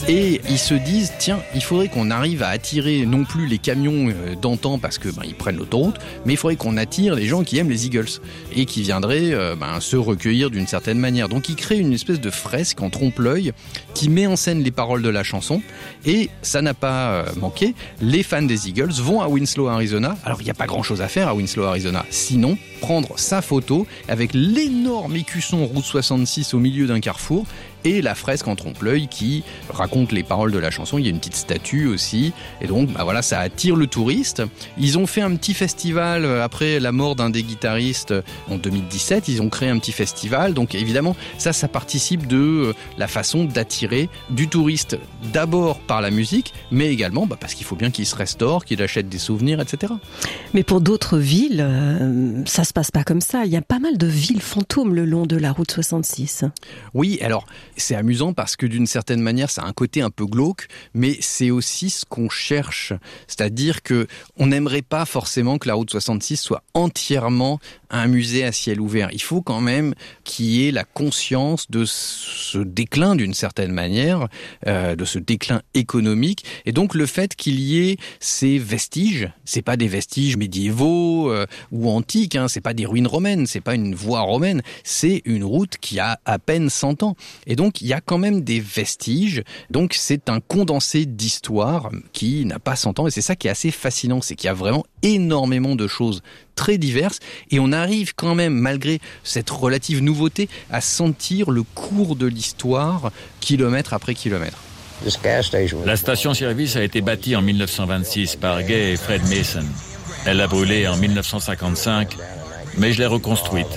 Et ils se disent, tiens, il faudrait qu'on arrive à attirer non plus les camions d'antan parce que ils prennent l'autoroute, mais il faudrait qu'on attire les gens qui aiment les Eagles et qui viendraient se recueillir d'une certaine manière. Donc ils créent une espèce de fresque en trompe-l'œil qui met en scène les paroles de la chanson, et ça n'a pas manqué. Les fans des Eagles vont à Winslow, Arizona. Alors il n'y a pas grand-chose à faire à Winslow, Arizona, sinon prendre sa photo avec l'énorme écusson route 66 au milieu d'un carrefour et la fresque en trompe-l'œil qui raconte les paroles de la chanson. Il y a une petite statue aussi, et donc ça attire le touriste. Ils ont fait un petit festival après la mort d'un des guitaristes en 2017. Ils ont créé un petit festival, donc évidemment ça participe de la façon d'attirer du touriste, d'abord par la musique, mais également parce qu'il faut bien qu'il se restaure, qu'il achète des souvenirs, etc. Mais pour d'autres villes, ça se passe pas comme ça. Il y a pas mal de villes fantômes le long de la route 66. Oui, alors c'est amusant parce que d'une certaine manière, ça a un côté un peu glauque, mais c'est aussi ce qu'on cherche. C'est-à-dire que on n'aimerait pas forcément que la route 66 soit entièrement un musée à ciel ouvert. Il faut quand même qu'il y ait la conscience de ce déclin d'une certaine manière, de ce déclin économique. Et donc le fait qu'il y ait ces vestiges, c'est pas des vestiges médiévaux ou antiques, c'est pas des ruines romaines, c'est pas une voie romaine, c'est une route qui a à peine 100 ans. Et donc il y a quand même des vestiges. Donc c'est un condensé d'histoire qui n'a pas 100 ans, et c'est ça qui est assez fascinant, c'est qu'il y a vraiment énormément de choses très diverses, et on arrive quand même, malgré cette relative nouveauté, à sentir le cours de l'histoire kilomètre après kilomètre. La station-service a été bâtie en 1926 par Gay et Fred Mason. Elle a brûlé en 1955, mais je l'ai reconstruite.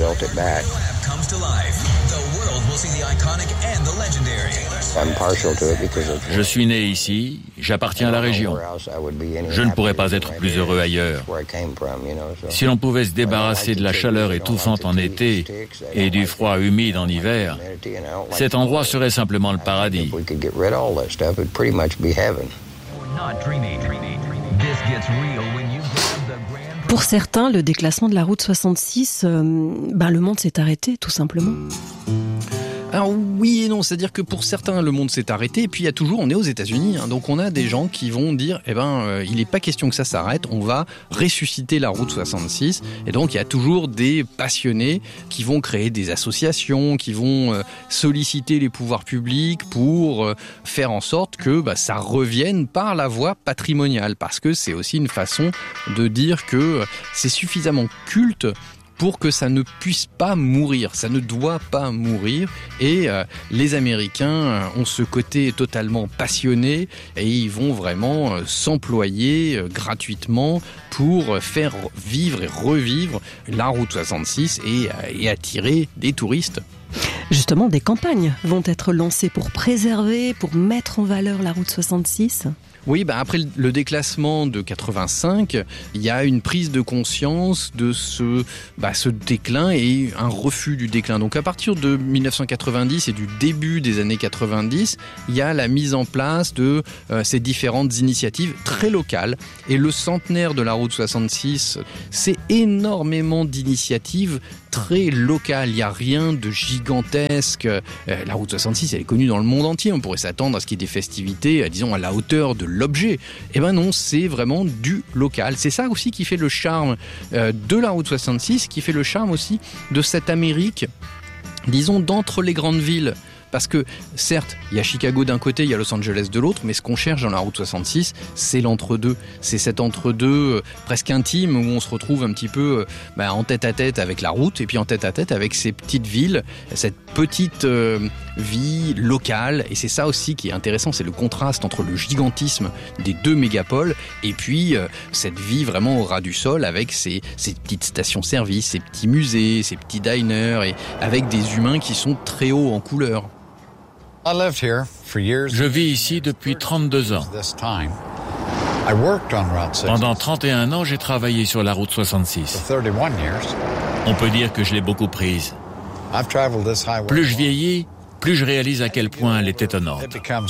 Je suis né ici, j'appartiens à la région. Je ne pourrais pas être plus heureux ailleurs. Si l'on pouvait se débarrasser de la chaleur étouffante en été et du froid humide en hiver, cet endroit serait simplement le paradis. Pour certains, le déclassement de la route 66, le monde s'est arrêté, tout simplement. Alors oui et non, c'est-à-dire que pour certains, le monde s'est arrêté, et puis il y a toujours, on est aux États-Unis, donc on a des gens qui vont dire, il n'est pas question que ça s'arrête, on va ressusciter la route 66, et donc il y a toujours des passionnés qui vont créer des associations, qui vont solliciter les pouvoirs publics pour faire en sorte que ça revienne par la voie patrimoniale, parce que c'est aussi une façon de dire que c'est suffisamment culte pour que ça ne puisse pas mourir, ça ne doit pas mourir. Et les Américains ont ce côté totalement passionné, et ils vont vraiment s'employer gratuitement pour faire vivre et revivre la route 66 et attirer des touristes. Justement, des campagnes vont être lancées pour préserver, pour mettre en valeur la route 66. Oui, après le déclassement de 85, il y a une prise de conscience de ce déclin et un refus du déclin. Donc à partir de 1990 et du début des années 90, il y a la mise en place de ces différentes initiatives très locales. Et le centenaire de la route 66, c'est énormément d'initiatives très locales. Il n'y a rien de gigantesque. La route 66, elle est connue dans le monde entier. On pourrait s'attendre à ce qu'il y ait des festivités, disons, à la hauteur de l'objet. Non, c'est vraiment du local. C'est ça aussi qui fait le charme de la route 66, qui fait le charme aussi de cette Amérique, disons, d'entre les grandes villes. Parce que, certes, il y a Chicago d'un côté, il y a Los Angeles de l'autre, mais ce qu'on cherche dans la route 66, c'est l'entre-deux. C'est cet entre-deux presque intime où on se retrouve un petit peu en tête-à-tête avec la route et puis en tête-à-tête avec ces petites villes, cette petite vie locale. Et c'est ça aussi qui est intéressant, c'est le contraste entre le gigantisme des deux mégapoles et puis cette vie vraiment au ras du sol avec ces petites stations-service, ces petits musées, ces petits diners, et avec des humains qui sont très hauts en couleur. Je vis ici depuis 32 ans. Pendant 31 ans, j'ai travaillé sur la route 66. On peut dire que je l'ai beaucoup prise. Plus je vieillis, plus je réalise à quel point elle est étonnante.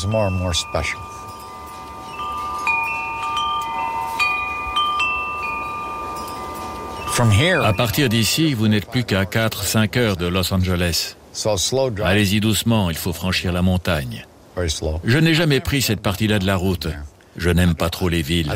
À partir d'ici, vous n'êtes plus qu'à 4-5 heures de Los Angeles. Allez-y doucement, il faut franchir la montagne. Je n'ai jamais pris cette partie-là de la route. Je n'aime pas trop les villes.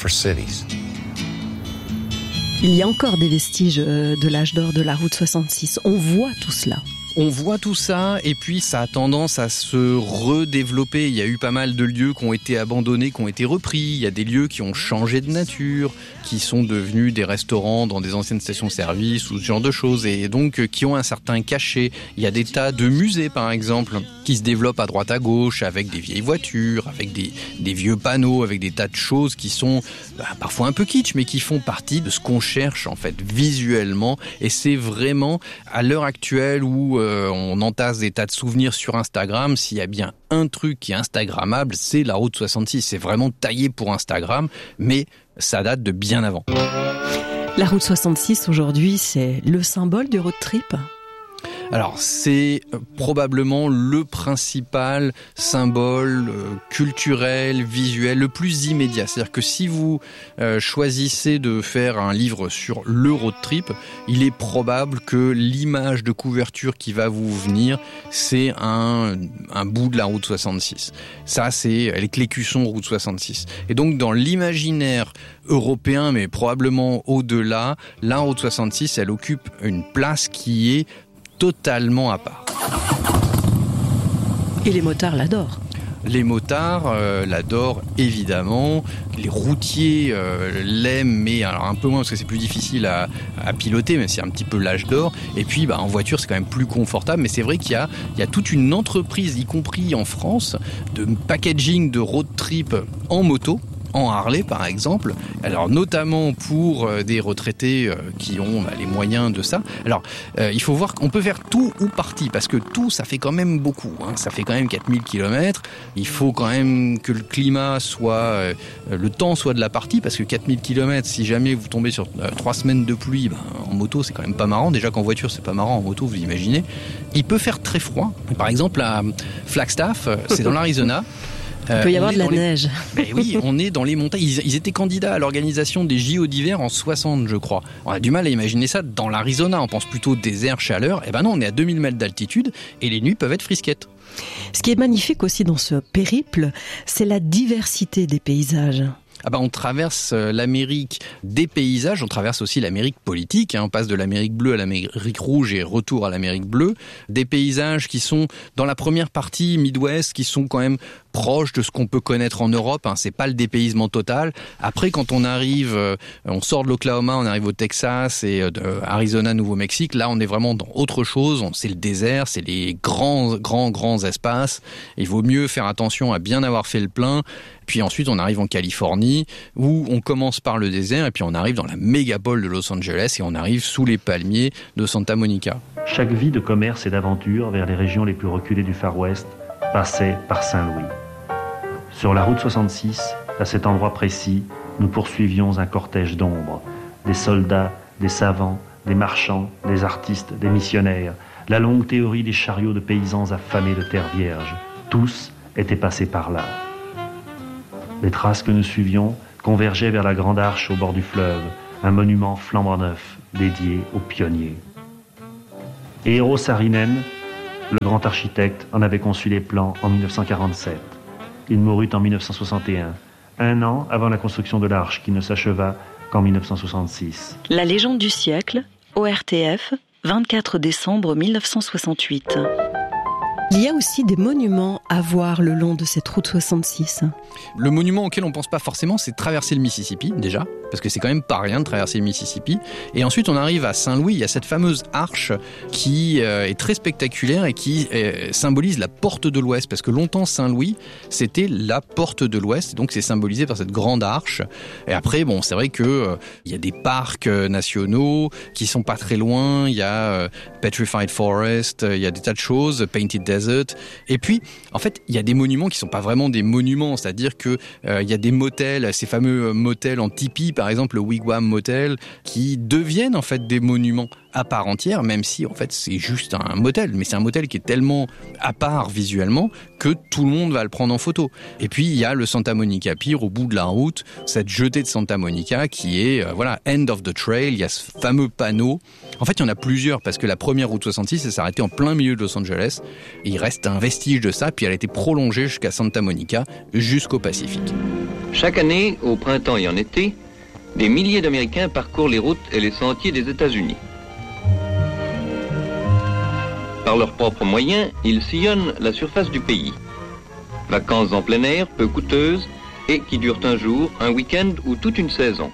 Il y a encore des vestiges de l'âge d'or de la route 66. On voit tout cela. On voit tout ça et puis ça a tendance à se redévelopper. Il y a eu pas mal de lieux qui ont été abandonnés, qui ont été repris. Il y a des lieux qui ont changé de nature, qui sont devenus des restaurants dans des anciennes stations-service ou ce genre de choses et donc qui ont un certain cachet. Il y a des tas de musées par exemple qui se développent à droite à gauche avec des vieilles voitures, avec des vieux panneaux, avec des tas de choses qui sont parfois un peu kitsch mais qui font partie de ce qu'on cherche en fait visuellement et c'est vraiment à l'heure actuelle où on entasse des tas de souvenirs sur Instagram. S'il y a bien un truc qui est instagrammable, c'est la route 66. C'est vraiment taillé pour Instagram, mais ça date de bien avant. La route 66, aujourd'hui, c'est le symbole du road trip ? Alors, c'est probablement le principal symbole culturel, visuel, le plus immédiat. C'est-à-dire que si vous choisissez de faire un livre sur le road trip, il est probable que l'image de couverture qui va vous venir, c'est un bout de la route 66. Ça, c'est l'écusson route 66. Et donc, dans l'imaginaire européen, mais probablement au-delà, la route 66, elle occupe une place qui est totalement à part. Et les motards l'adorent. Les motards l'adorent évidemment, les routiers l'aiment, mais alors un peu moins parce que c'est plus difficile à piloter, mais c'est un petit peu l'âge d'or. Et puis en voiture c'est quand même plus confortable, mais c'est vrai qu'il y a toute une entreprise, y compris en France, de packaging de road trip en moto. En Harley par exemple, alors notamment pour des retraités qui ont les moyens de ça. Alors il faut voir qu'on peut faire tout ou partie, parce que tout ça fait quand même beaucoup, hein. Ça fait quand même 4000 km, il faut quand même que le climat soit, le temps soit de la partie, parce que 4000 km, si jamais vous tombez sur 3 semaines de pluie, en moto c'est quand même pas marrant, déjà qu'en voiture c'est pas marrant, en moto vous imaginez. Il peut faire très froid, par exemple à Flagstaff, c'est dans l'Arizona. Il peut y avoir de la neige. Mais oui, on est dans les montagnes. Ils étaient candidats à l'organisation des JO d'hiver en 60, je crois. On a du mal à imaginer ça dans l'Arizona. On pense plutôt désert, chaleur. Eh ben non, on est à 2000 mètres d'altitude et les nuits peuvent être frisquettes. Ce qui est magnifique aussi dans ce périple, c'est la diversité des paysages. On traverse l'Amérique des paysages, on traverse aussi l'Amérique politique, on passe de l'Amérique bleue à l'Amérique rouge et retour à l'Amérique bleue. Des paysages qui sont, dans la première partie Midwest, qui sont quand même proches de ce qu'on peut connaître en Europe, c'est pas le dépaysement total. Après, quand on arrive, on sort de l'Oklahoma, on arrive au Texas et Arizona, Nouveau-Mexique, là on est vraiment dans autre chose, c'est le désert, c'est les grands espaces. Il vaut mieux faire attention à bien avoir fait le plein. Puis ensuite, on arrive en Californie, où on commence par le désert, et puis on arrive dans la mégapole de Los Angeles, et on arrive sous les palmiers de Santa Monica. Chaque vie de commerce et d'aventure vers les régions les plus reculées du Far West passait par Saint-Louis. Sur la route 66, à cet endroit précis, nous poursuivions un cortège d'ombres. Des soldats, des savants, des marchands, des artistes, des missionnaires. La longue théorie des chariots de paysans affamés de terre vierge. Tous étaient passés par là. Les traces que nous suivions convergeaient vers la grande arche au bord du fleuve, un monument flambant neuf dédié aux pionniers. Eero Saarinen, le grand architecte, en avait conçu les plans en 1947. Il mourut en 1961, un an avant la construction de l'arche qui ne s'acheva qu'en 1966. La légende du siècle, ORTF, 24 décembre 1968. Il y a aussi des monuments à voir le long de cette route 66. Le monument auquel on pense pas forcément, c'est traverser le Mississippi, déjà, parce que c'est quand même pas rien de traverser le Mississippi. Et ensuite, on arrive à Saint-Louis, il y a cette fameuse arche qui est très spectaculaire et qui symbolise la porte de l'Ouest, parce que longtemps, Saint-Louis, c'était la porte de l'Ouest, et donc c'est symbolisé par cette grande arche. Et après, c'est vrai que il y a des parcs nationaux qui sont pas très loin, il y a Petrified Forest, il y a des tas de choses, Painted Desert. Et puis, en fait, il y a des monuments qui sont pas vraiment des monuments, c'est-à-dire que il y a des motels, ces fameux motels en tipi, par exemple le Wigwam Motel, qui deviennent en fait des monuments. à part entière, même si en fait c'est juste un motel, mais c'est un motel qui est tellement à part visuellement que tout le monde va le prendre en photo. Et puis il y a le Santa Monica Pier au bout de la route, cette jetée de Santa Monica qui est end of the trail. Il y a ce fameux panneau. En fait, il y en a plusieurs parce que la première route 66 elle s'est arrêtée en plein milieu de Los Angeles. Et il reste un vestige de ça, puis elle a été prolongée jusqu'à Santa Monica, jusqu'au Pacifique. Chaque année, au printemps et en été, des milliers d'Américains parcourent les routes et les sentiers des États-Unis. Par leurs propres moyens, ils sillonnent la surface du pays. Vacances en plein air, peu coûteuses, et qui durent un jour, un week-end ou toute une saison.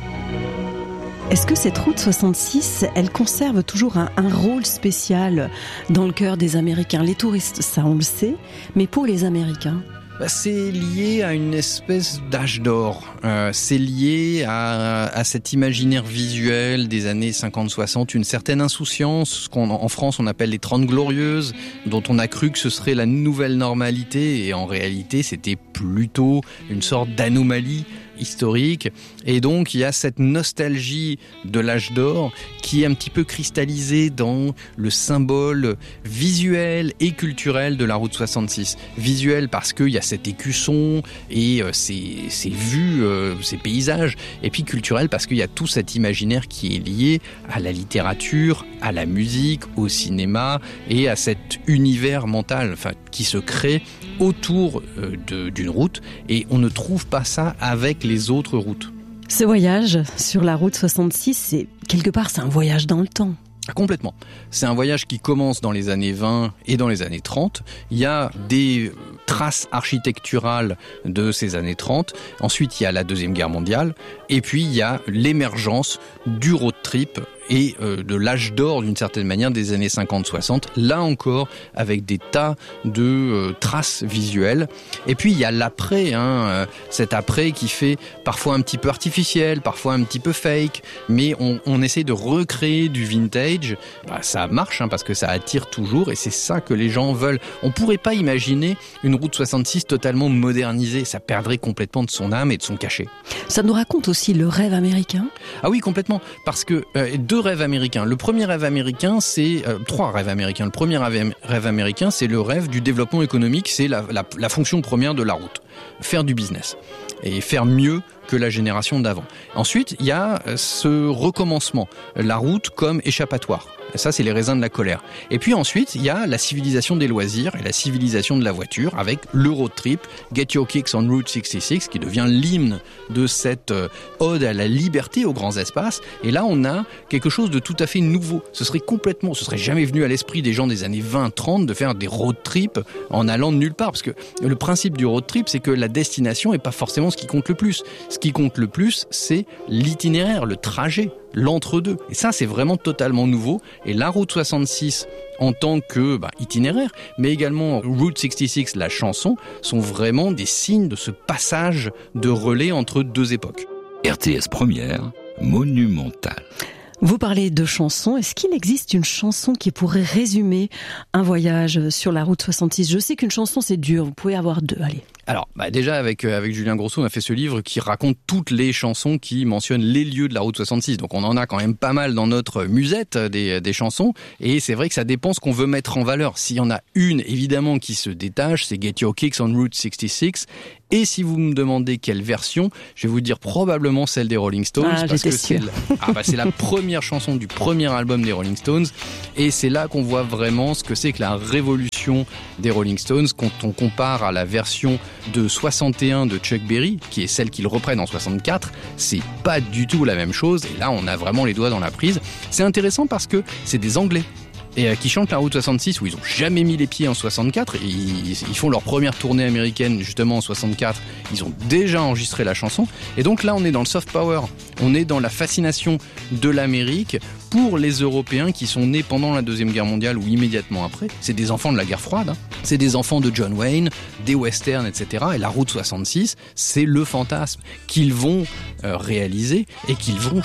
Est-ce que cette route 66, elle conserve toujours un rôle spécial dans le cœur des Américains ? Les touristes, ça on le sait, mais pour les Américains ? C'est lié à une espèce d'âge d'or. C'est lié à cet imaginaire visuel des années 50-60, une certaine insouciance, ce qu'en France on appelle les 30 glorieuses, dont on a cru que ce serait la nouvelle normalité, et en réalité c'était plutôt une sorte d'anomalie historique. Et donc il y a cette nostalgie de l'âge d'or qui est un petit peu cristallisée dans le symbole visuel et culturel de la route 66. Visuel parce qu'il y a cet écusson et ces vues, ces paysages, et puis culturel parce qu'il y a tout cet imaginaire qui est lié à la littérature, à la musique, au cinéma et à cet univers mental qui se crée autour d'une route, et on ne trouve pas ça avec les autres routes. Ce voyage sur la route 66, c'est un voyage dans le temps. Complètement. C'est un voyage qui commence dans les années 20 et dans les années 30. Il y a des traces architecturales de ces années 30. Ensuite, il y a la Deuxième Guerre mondiale. Et puis, il y a l'émergence du road trip et de l'âge d'or d'une certaine manière des années 50-60, là encore avec des tas de traces visuelles. Et puis il y a l'après, cet après qui fait parfois un petit peu artificiel, parfois un petit peu fake, mais on essaie de recréer du vintage. Ça marche parce que ça attire toujours, et c'est ça que les gens veulent. On pourrait pas imaginer une route 66 totalement modernisée, ça perdrait complètement de son âme et de son cachet. Ça nous raconte aussi le rêve américain ? Ah oui, complètement, parce que deux rêves américains. Le premier rêve américain, c'est trois rêves américains. Le premier rêve américain, c'est le rêve du développement économique, c'est la fonction première de la route. Faire du business et faire mieux que la génération d'avant. Ensuite, il y a ce recommencement, la route comme échappatoire. Ça, c'est les raisins de la colère. Et puis ensuite, il y a la civilisation des loisirs et la civilisation de la voiture avec le road trip, Get Your Kicks on Route 66, qui devient l'hymne de cette ode à la liberté aux grands espaces. Et là, on a quelque chose de tout à fait nouveau. Ce serait jamais venu à l'esprit des gens des années 20-30 de faire des road trips en allant de nulle part. Parce que le principe du road trip, c'est que la destination n'est pas forcément ce qui compte le plus. Ce qui compte le plus, c'est l'itinéraire, le trajet, l'entre-deux. Et ça, c'est vraiment totalement nouveau. Et la route 66, en tant que itinéraire, mais également Route 66, la chanson, sont vraiment des signes de ce passage de relais entre deux époques. RTS Première, monumentale. Vous parlez de chansons. Est-ce qu'il existe une chanson qui pourrait résumer un voyage sur la route 66 ? Je sais qu'une chanson, c'est dur. Vous pouvez avoir deux. Allez. Alors, déjà avec Julien Grosso, on a fait ce livre qui raconte toutes les chansons qui mentionnent les lieux de la route 66. Donc on en a quand même pas mal dans notre musette des chansons. Et c'est vrai que ça dépend ce qu'on veut mettre en valeur. S'il y en a une, évidemment, qui se détache, c'est Get Your Kicks on Route 66. Et si vous me demandez quelle version, je vais vous dire probablement celle des Rolling Stones. Parce que c'est la première chanson du premier album des Rolling Stones. Et c'est là qu'on voit vraiment ce que c'est que la révolution des Rolling Stones quand on compare à la version de 61 de Chuck Berry, qui est celle qu'ils reprennent en 64, c'est pas du tout la même chose. Et là, on a vraiment les doigts dans la prise. C'est intéressant parce que c'est des Anglais et qui chantent la route 66 où ils ont jamais mis les pieds en 64. Et ils font leur première tournée américaine justement en 64. Ils ont déjà enregistré la chanson. Et donc là, on est dans le soft power. On est dans la fascination de l'Amérique pour les Européens qui sont nés pendant la Deuxième Guerre mondiale ou immédiatement après. C'est des enfants de la guerre froide. C'est des enfants de John Wayne, des westerns, etc. Et la route 66, c'est le fantasme qu'ils vont réaliser et qu'ils vont